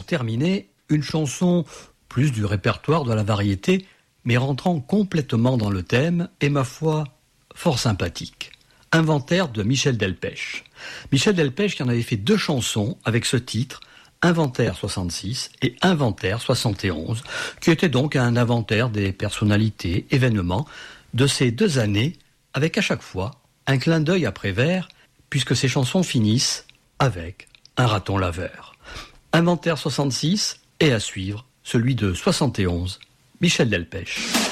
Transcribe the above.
pour terminer, une chanson plus du répertoire de la variété, mais rentrant complètement dans le thème, et ma foi, fort sympathique. Inventaire de Michel Delpech. Michel Delpech qui en avait fait 2 chansons avec ce titre, Inventaire 66 et Inventaire 71, qui était donc un inventaire des personnalités, événements de ces 2 années, avec à chaque fois un clin d'œil à Prévert, puisque ces chansons finissent avec un raton laveur. Inventaire 66 et à suivre celui de 71, Michel Delpech.